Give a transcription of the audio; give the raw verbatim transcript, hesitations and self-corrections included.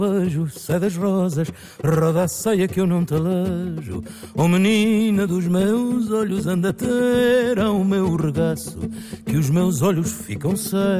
beijo, sai das rosas, roda a saia que eu não te alejo. Oh menina dos meus olhos, anda a ter ao meu regaço, que os meus olhos ficam cegos.